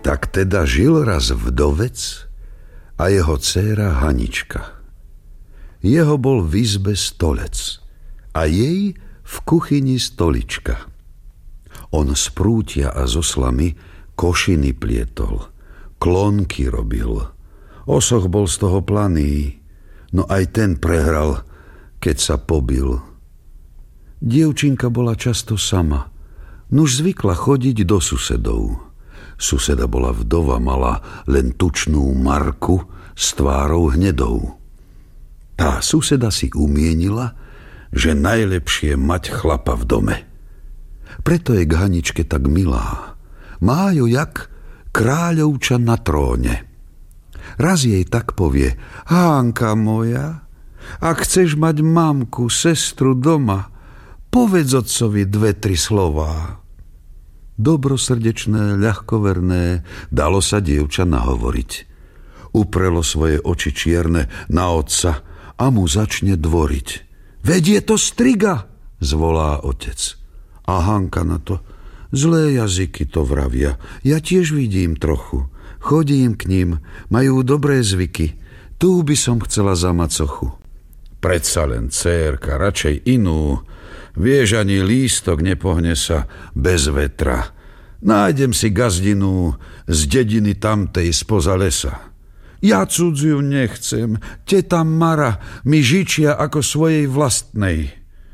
Tak teda žil raz vdovec a jeho dcéra Hanička. Jeho bol v izbe stolec a jej v kuchyni stolička. On z prútia a zo slamy košiny plietol, klonky robil. Osoch bol z toho planý, no aj ten prehral, keď sa pobil. Dievčinka bola často sama, nuž zvykla chodiť do susedov. Suseda bola vdova, mala len tučnú Marku s tvárou hnedou. Tá suseda si umienila, že najlepšie mať chlapa v dome. Preto je k Haničke tak milá. Má ju jak kráľovča na tróne. Raz jej tak povie: Hánka moja, ak chceš mať mamku, sestru doma, povedz otcovi 2-3 slová. Dobrosrdečné, ľahkoverné, dalo sa dievča nahovoriť. Uprelo svoje oči čierne na otca a mu začne dvoriť. Veď je to striga, zvolá otec. A Hanka na to: zlé jazyky to vravia, ja tiež vidím trochu. Chodím k ním, majú dobré zvyky, tu by som chcela za macochu. Predsa len dcérka, radšej inú. Vieš, ani lístok nepohne sa bez vetra. Nájdem si gazdinu z dediny tamtej spoza lesa. Ja cudziu nechcem, teta Mara mi žičia ako svojej vlastnej.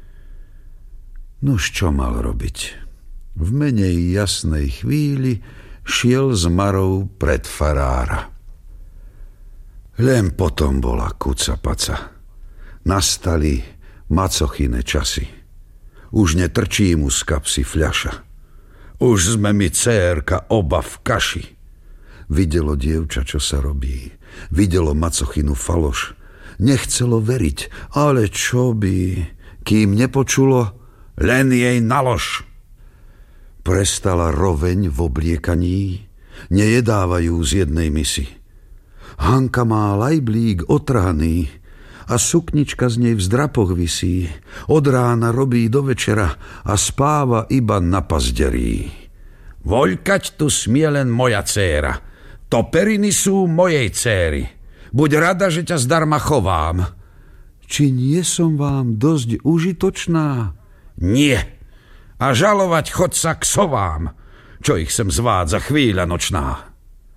Nuž čo mal robiť? V menej jasnej chvíli šiel s Marou pred farára. Len potom bola kucapaca. Nastali macochyné časy. Už netrčí mu z kapsy fľaša. Už sme mi, dcérka, oba v kaši. Videlo dievča, čo sa robí. Videlo macochynu faloš. Nechcelo veriť, ale čo by, kým nepočulo, len jej nalož. Prestala roveň v obliekaní, nejedávajú z jednej misy. Hanka má lajblík otrhaný a suknička z nej v zdrapoch visí. Od rána robí do večera a spáva iba na pazderí. Voľkať tu smie len moja dcéra. To periny sú mojej céry. Buď rada, že ťa zdarma chovám. Či nie som vám dosť užitočná? Nie. A žalovať chod sa k sovám, čo ich sem zvádza chvíľa nočná.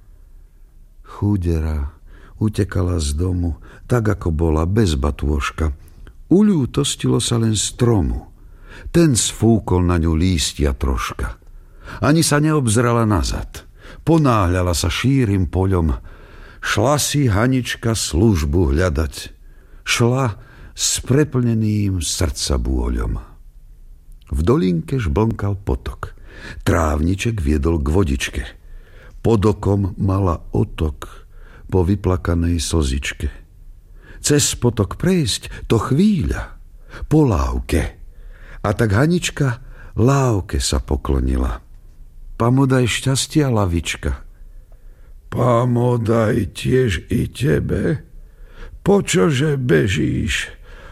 Chúdera utekala z domu, tak ako bola, bez batôžka. Uľútostilo sa len stromu. Ten sfúkol na ňu lístia troška. Ani sa neobzrala nazad. Ponáhľala sa šírim poľom. Šla si Hanička službu hľadať. Šla s preplneným srdca bôľom. V dolinke žblnkal potok. Trávniček viedol k vodičke. Pod okom mala otok po vyplakanej slzičke. Cez potok prejsť to chvíľa, po lávke. A tak Hanička lávke sa poklonila. Pamodaj šťastia, lavička. Pamodaj tiež i tebe. Počože bežíš?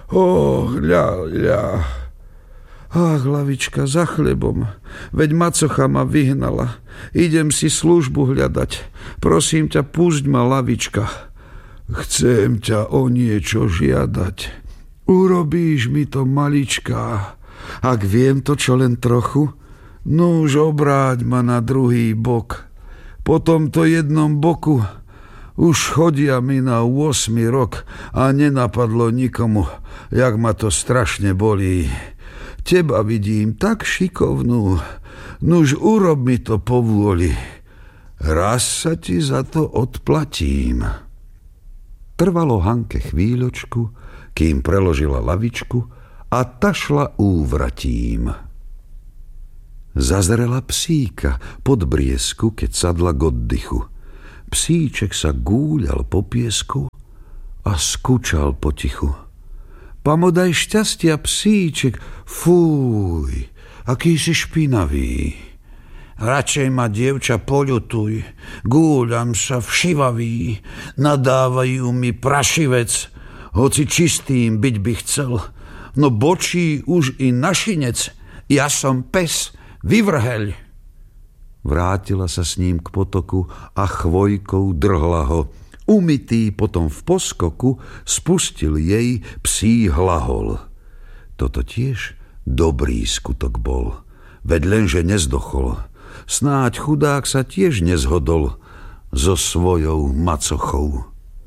Hľa. Ach, lavička, za chlebom. Veď macocha ma vyhnala. Idem si službu hľadať. Prosím ťa, pusť ma, lavička. Chcem ťa o niečo žiadať. Urobíš mi to, malička. Ak viem to, čo len trochu, nuž obráť ma na druhý bok. Po tomto jednom boku už chodia mi na 8. rok a nenapadlo nikomu, jak ma to strašne bolí. Teba vidím tak šikovnú, nuž urob mi to povôli. Raz sa ti za to odplatím. Trvalo Hanke chvíľočku, kým preložila lavičku a ta šla úvratím. Zazrela psíka pod briesku, keď sadla k oddychu. Psíček sa gúľal po piesku a skúčal potichu. Pamodaj šťastia, psíček, fúj, aký si špinavý. Radšej ma, dievča, poľutuj, gúľam sa všivavý, nadávajú mi prašivec, hoci čistým byť by chcel, no bočí už i našinec, ja som pes, vyvrheľ. Vrátila sa s ním k potoku a chvojkou drhla ho. Umytý potom v poskoku spustil jej psí hlahol. Toto tiež dobrý skutok bol, veď lenže nezdochol. Snáď chudák sa tiež nezhodol so svojou macochou.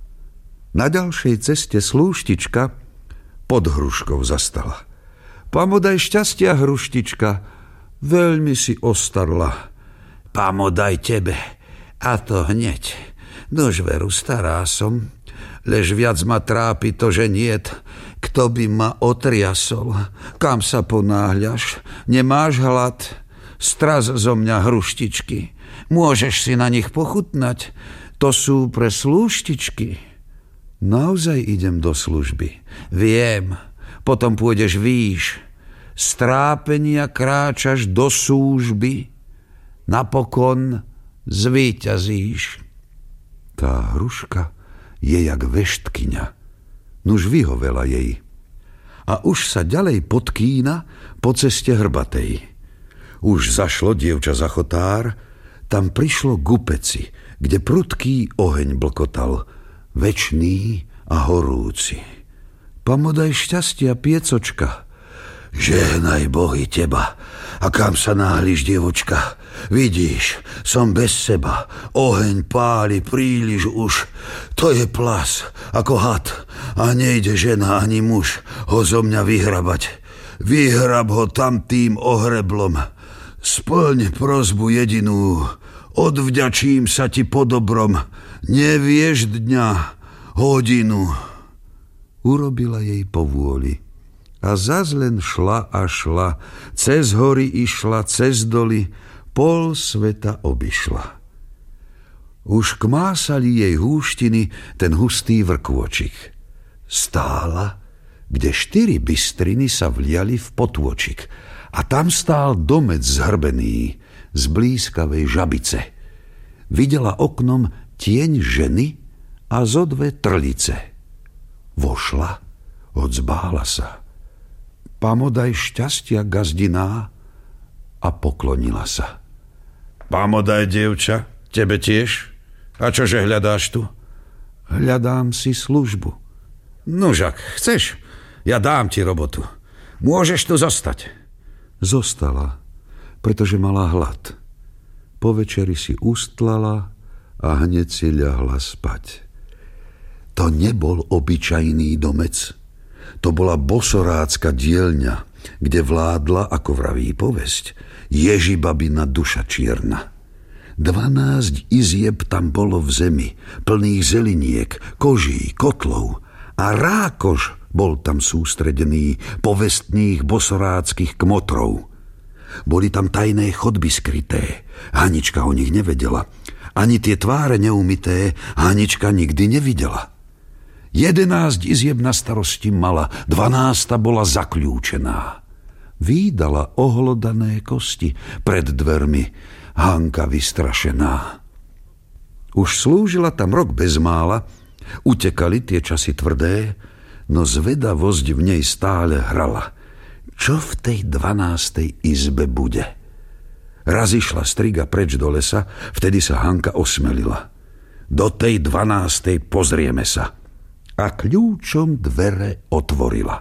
Na ďalšej ceste slúštička pod hruškou zastala. Pamodaj šťastia, hruštička, veľmi si ostarla. Pamodaj tebe, a to hneď. Nož veru, stará som, lež viac ma trápi to, že niet, kto by ma otriasol. Kam sa ponáhľaš? Nemáš hlad? Straz zo mňa hruštičky. Môžeš si na nich pochutnať. To sú pre slúštičky. Naozaj idem do služby. Viem, potom pôjdeš výš. Z trápenia kráčaš do súžby. Napokon zvíťazíš. Tá hruška je jak veštkyňa. Nuž vyhovela jej. A už sa ďalej podkýna po ceste hrbatej. Už zašlo dievča za chotár, tam prišlo k upeci, kde prudký oheň blkotal, večný a horúci. Pamodaj šťastia, piecočka. Žehnaj Bohy teba. A kam sa náhliš, dievočka? Vidíš, som bez seba. Oheň páli príliš už. To je plas, ako had. A nejde žena ani muž ho zo mňa vyhrabať. Vyhrab ho tam tým ohreblom. Splň prosbu jedinú. Odvďačím sa ti po dobrom. Nevieš dňa, hodinu. Urobila jej povôli. A zas len šla a šla, cez hory išla, cez doly, pol sveta obišla. Už kmásali jej húštiny ten hustý vrkôčik. Stála, kde 4 bystriny sa vliali v potôčik, a tam stál domec zhrbený z blízkavej žabice. Videla oknom tieň ženy a zo 2 trlice. Vošla, odzbála sa. Pamodaj šťastia, gazdiná, a poklonila sa. Pamodaj, dievča, tebe tiež? A čože hľadáš tu? Hľadám si službu. Nužak, chceš? Ja dám ti robotu. Môžeš tu zostať. Zostala, pretože mala hlad. Po večeri si ustlala a hneď si ľahla spať. To nebol obyčajný domec. To bola bosorácka dielňa, kde vládla, ako vraví povesť, Ježibabina duša čierna. 12 izieb tam bolo v zemi, plných zeliniek, koží, kotlov, a rákoš bol tam sústredený povestných bosoráckych kmotrov. Boli tam tajné chodby skryté, Hanička o nich nevedela. Ani tie tváre neumyté Hanička nikdy nevidela. 11 izieb na starosti mala, 12 bola zakľúčená. Vídala ohlodané kosti pred dvermi, Hanka vystrašená. Už slúžila tam rok bezmála, utekali tie časy tvrdé, no zvedavosť v nej stále hrala. Čo v tej 12. izbe bude? Raz išla striga preč do lesa, vtedy sa Hanka osmelila. Do tej 12. pozrieme sa. A kľúčom dvere otvorila.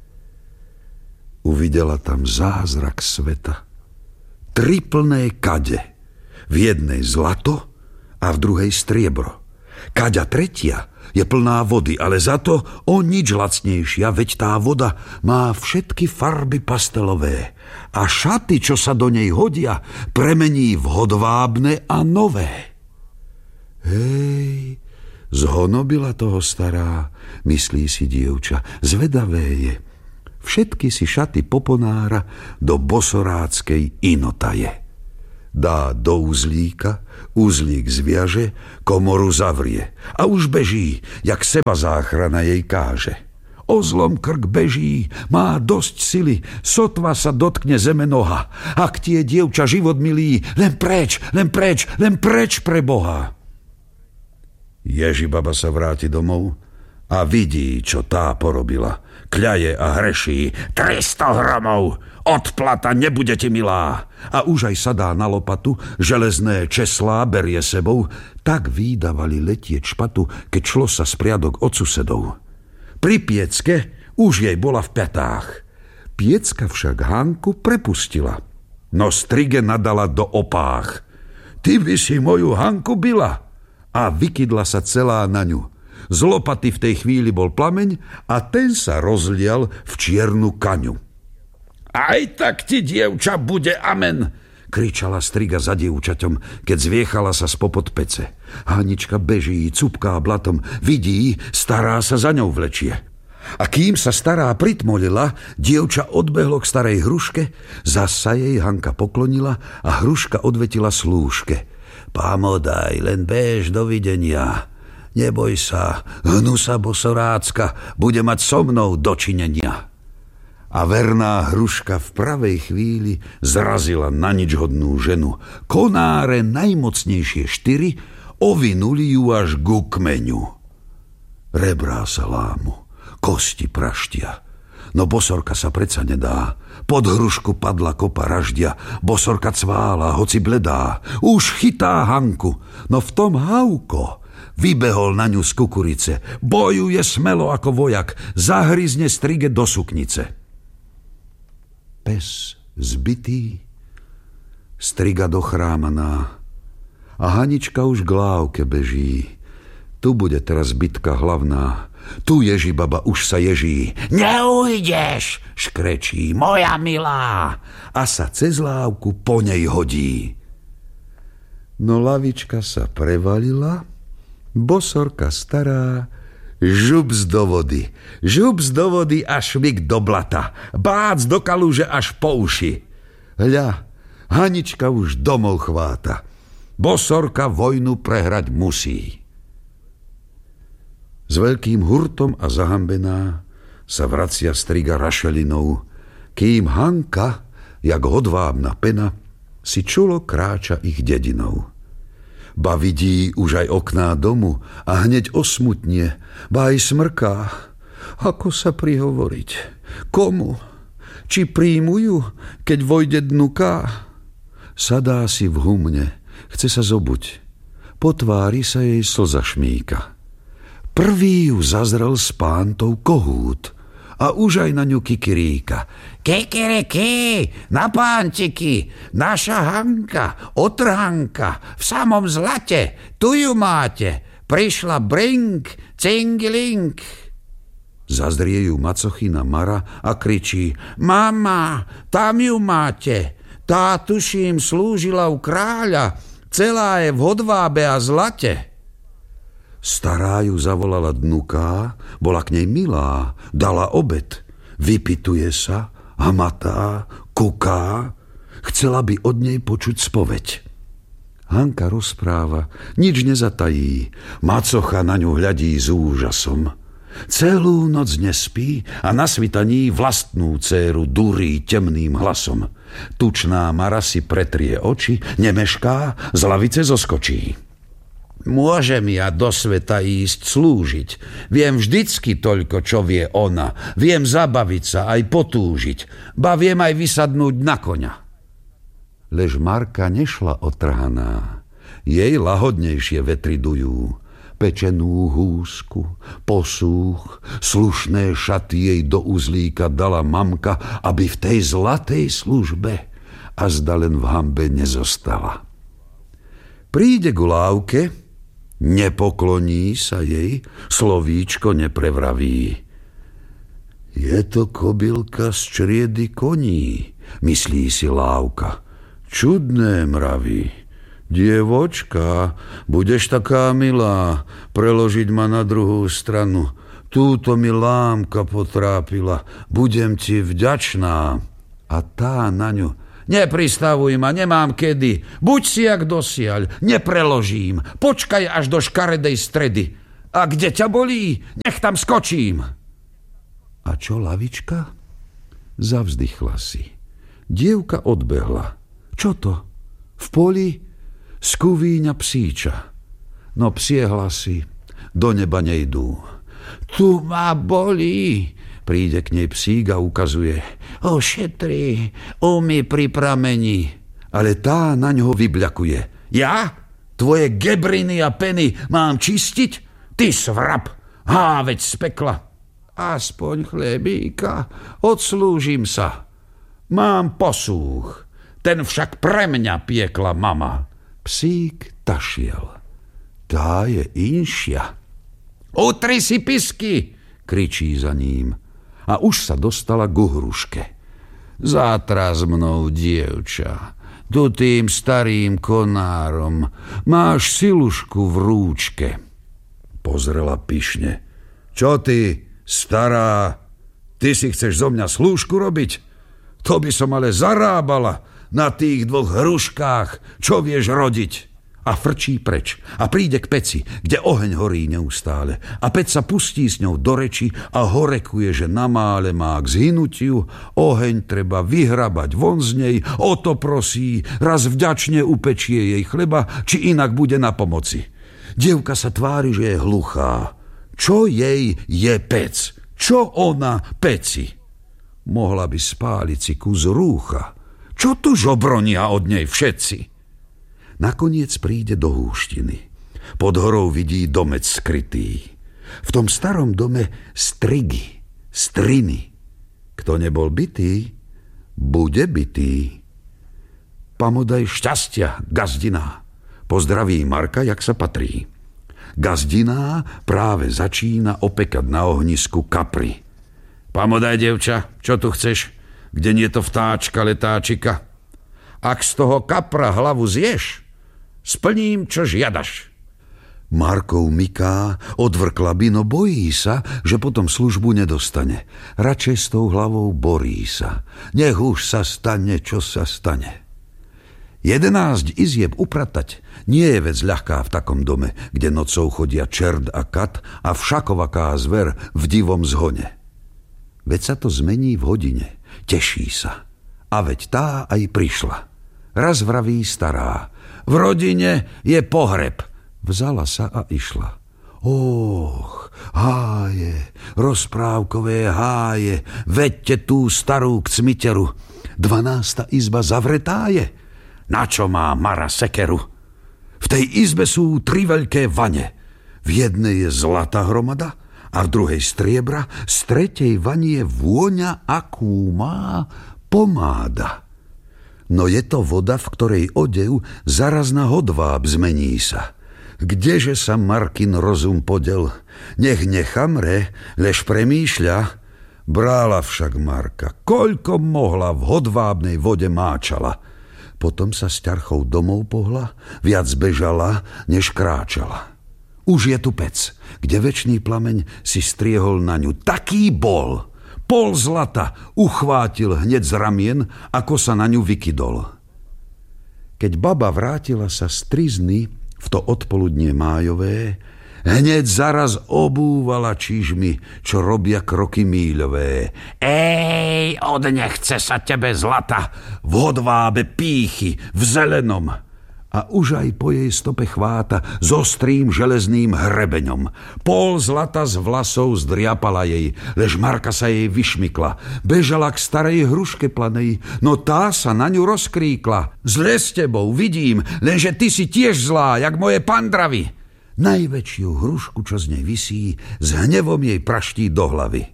Uvidela tam zázrak sveta. 3 plné kade. V jednej zlato a v druhej striebro. Kaďa tretia je plná vody, ale za to o nič lacnejšia, veď tá voda má všetky farby pastelové a šaty, čo sa do nej hodia, premení v hodvábne a nové. Hej, zhonobila toho stará, myslí si dievča, zvedavé je. Všetky si šaty poponára do bosoráckej inotaje. Dá do uzlíka, uzlík zviaže, komoru zavrie a už beží, jak seba záchrana jej káže. Ozlom krk beží, má dosť sily, sotva sa dotkne zeme noha. Ak ti je dievča život milý, len preč, len preč, len preč pre Boha. Ježibaba sa vráti domov a vidí, čo tá porobila. Kľaje a hreší. 300 hromov! Odplata nebudete milá. A už aj sadá na lopatu, železné česlá berie sebou, tak výdavali letieť špatu, keď šlo sa spriadok od susedov. Pri Piecke už jej bola v pätách. Piecka však Hanku prepustila. No Strige nadala do opách. Ty by si moju Hanku bila. A vykydla sa celá na ňu. Z lopaty v tej chvíli bol plameň a ten sa rozlial v čiernu kaňu. Aj tak ti, dievča, bude amen, kričala Striga za dievčaťom, keď zviechala sa spopod pece. Hanička beží, cupká blatom, vidí, stará sa za ňou vlečie. A kým sa stará pritmolila, dievča odbehlo k starej hruške, zasa jej Hanka poklonila a hruška odvetila slúžke. Pamodaj, len bež, dovidenia. Neboj sa, hnusa bosorácka bude mať so mnou dočinenia. A verná hruška v pravej chvíli zrazila na nič hodnú ženu. Konáre najmocnejšie 4 ovinuli ju až ku kmeňu. Rebrá sa lámu, kosti praštia. No bosorka sa preca nedá. Pod hrušku padla kopa raždia. Bosorka cvála, hoci bledá. Už chytá Hanku, no v tom Hauko vybehol na ňu z kukurice. Bojuje smelo ako vojak, zahryzne Strige do suknice. Pes zbitý, Striga dochrámaná a Hanička už k lávke beží. Tu bude teraz bitka hlavná. Tu Ježibaba už sa ježí. Neujdeš, škrečí, moja milá, a sa cez lávku po nej hodí. No lavička sa prevalila, bosorka stará žups do vody a švik do blata, bác do kaluže až po uši. Hľa, Hanička už domov chváta. Bosorka vojnu prehrať musí. S veľkým hurtom a zahambená sa vracia Striga rašelinou, kým Hanka, jak hodvábna pena, si čulo kráča ich dedinou. Ba vidí už aj okná domu a hneď osmutne, ba aj smrká. Ako sa prihovoriť? Komu? Či príjmu ju, keď vojde dnuká? Sadá si v humne, chce sa zobuť. Po tvári sa jej slza šmíka. Prvý ju zazrel s pántou kohút a už aj na ňu kikiríka. Kikiriki, na pántiky, naša Hanka, otrhanka, v samom zlate, tu ju máte, prišla brink, cingilink. Zazrie ju macochina Mara a kričí, mama, tam ju máte, tá tuším slúžila u kráľa, celá je v hodvábe a zlate. Stará ju zavolala dnuká, bola k nej milá, dala obed, vypituje sa, hamatá, kuká, chcela by od nej počuť spoveď. Hanka rozpráva, nič nezatají, macocha na ňu hľadí s úžasom. Celú noc nespí a na svitaní vlastnú dcéru durí temným hlasom. Tučná Mara si pretrie oči, nemešká, z lavice zoskočí. Môžem ja do sveta ísť slúžiť. Viem vždycky toľko, čo vie ona. Viem zabaviť sa, aj potúžiť. Ba viem aj vysadnúť na koňa. Lež Marka nešla otrhaná. Jej lahodnejšie vetry dujú. Pečenú húsku, posúch, slušné šaty jej do uzlíka dala mamka, aby v tej zlatej službe a zda len v hanbe nezostala. Príde ku lávke, nepokloní sa jej, slovíčko neprevraví. Je to kobylka z čriedy koní, myslí si lávka. Čudné mraví. Dievočka, budeš taká milá, preložiť ma na druhú stranu. Túto mi lámka potrápila, budem ti vďačná. A tá na ňu, nepristavuj ma, nemám kedy, buď si jak dosiaľ, nepreložím, počkaj až do škaredej stredy. A kde ťa bolí, nech tam skočím. A čo lavička? Zavzdychla si. Dievka odbehla. Čo to? V poli skúvíňa psíča. No psie hlasy do neba nejdú. Tu ma bolí, Príde k nej psík a ukazuje: ošetri, umy pri pramení. Ale tá na ňo vybľakuje: ja? Tvoje gebriny a peny mám čistiť? Ty svrab, háveť z pekla. Aspoň chlebíka, odslúžim sa. Mám posúch, ten však pre mňa piekla mama. Psík tašiel. Tá je inšia. Utri si pisky, kričí za ním. A už sa dostala k hruške. Zátraz mnou, dievča, tu tým starým konárom. Máš silušku v rúčke. Pozrela pyšne. Čo ty, stará? Ty si chceš zo mňa slúžku robiť? To by som ale zarábala na tých 2 hruškách, čo vieš rodiť. A frčí preč a príde k peci, kde oheň horí neustále. A pec sa pustí s ňou do reči a horekuje, že na mále má k zhynutiu. Oheň treba vyhrabať von z nej, o to prosí, raz vďačne upečie jej chleba, či inak bude na pomoci. Dievka sa tvári, že je hluchá. Čo jej je pec? Čo ona peci? Mohla by spáliť si kus rúcha. Čo tu žobronia od nej všetci? Nakoniec príde do húštiny. Pod horou vidí domec skrytý. V tom starom dome strigy, striny. Kto nebol bitý, bude bitý. Pamodaj šťastia, gazdiná. Pozdraví Marka, jak sa patrí. Gazdiná práve začína opekať na ohnisku kapry. Pamodaj, dievča, čo tu chceš? Kde nie to vtáčka, letáčika? Ak z toho kapra hlavu zješ, splním, čo žiadaš. Markov myká, odvrkla by, no bojí sa, že potom službu nedostane. Radšej s tou hlavou borí sa. Nech už sa stane, čo sa stane. 11 izieb upratať nie je vec ľahká v takom dome, kde nocou chodia čert a kat a všakovaká zver v divom zhone. Veď sa to zmení v hodine. Teší sa. A veď tá aj prišla. Raz vraví stará: v rodine je pohreb. Vzala sa a išla. Háje, rozprávkové háje, veďte tú starú k cmiteru. 12. izba zavretá je. Na čo má Mara sekeru? V tej izbe sú 3 veľké vane. V jednej je zlatá hromada a v druhej striebra, z tretej vani je vôňa, akú má pomáda. No je to voda, v ktorej odev zaraz na hodváb zmení sa. Kdeže sa Markin rozum podel? Nech nechamre, lež premýšľa. Brála však Marka, koľko mohla, v hodvábnej vode máčala. Potom sa s ťarchou domov pohla, viac bežala, než kráčala. Už je tu pec, kde večný plameň si striehol na ňu. Taký bol! Pol zlata uchvátil hneď z ramien, ako sa na ňu vykydol. Keď baba vrátila sa z trizny v to odpoludnie májové, hneď zaraz obúvala čižmy, čo robia kroky míľové. Ej, odnechce sa tebe zlata, v hodvábe pýchy, v zelenom. A už aj po jej stope chváta s ostrým železným hrebeňom. Pol zlata z vlasov zdriapala jej, lež Marka sa jej vyšmykla. Bežala k starej hruške planej, no tá sa na ňu rozkríkla. Zle s tebou, vidím, lenže ty si tiež zlá, jak moje pandravy. Najväčšiu hrušku, čo z nej visí, s hnevom jej praští do hlavy.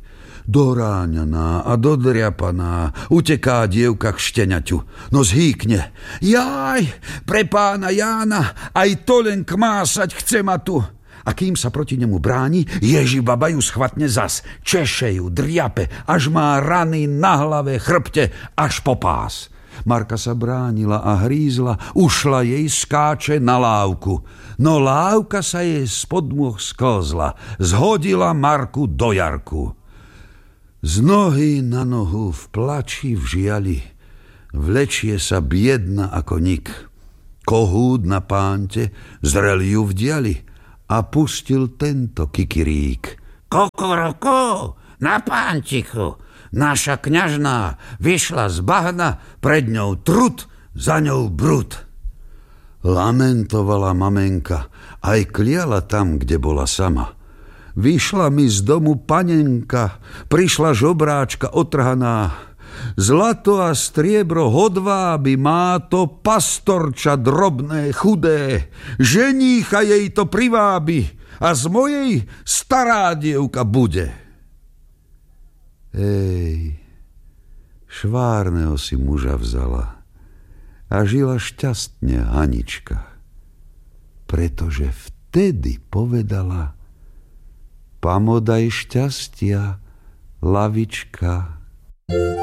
Doráňaná a dodriapaná uteká dievka k šteniaťu, no zhýkne. Jaj, pre pána Jána, aj to len kmásať chce ma tu. A kým sa proti nemu bráni, Ježibaba ju schvatne zas, češe ju, driape, až má rany na hlave, chrbte, až po pás. Marka sa bránila a hrízla, ušla jej, skáče na lávku. No lávka sa jej spod nôh sklzla, zhodila Marku do jarku. Z nohy na nohu, v plači, v žiali, vlečie sa biedna ako nik. Kohút na pánte zrel ju v diali a pustil tento kikirík. Kokoroko, na pántiku, naša kňažná vyšla z bahna, pred ňou trut, za ňou brud. Lamentovala mamenka, aj kliala tam, kde bola sama. Vyšla mi z domu panenka, prišla žobráčka otrhaná. Zlato a striebro hodváby, má to pastorča drobné, chudé. Ženícha jej to privábi a z mojej stará dievka bude. Ej, švárneho si muža vzala a žila šťastne Hanička, pretože vtedy povedala: pamodaj šťastia, lavička.